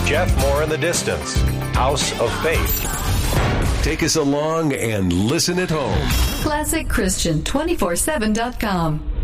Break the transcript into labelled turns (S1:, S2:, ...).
S1: Jeff Moore in the Distance, House of Faith. Take us along and listen at home.
S2: ClassicChristian247.com.